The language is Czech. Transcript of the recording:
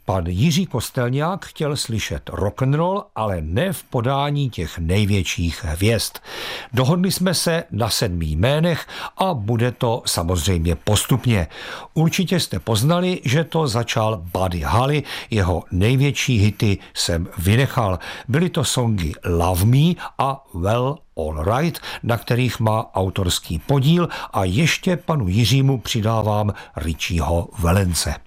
Pan Jiří Kostelňák chtěl slyšet rock'n'roll, ale ne v podání těch největších hvězd. Dohodli jsme se na 7 jménech a bude to samozřejmě postupně. Určitě jste poznali, že to začal Buddy Holly, jeho největší hity jsem vynechal. Byly to songy Love Me a Well All Right, na kterých má autorský podíl, a ještě panu Jiřímu přidávám Richieho Valence.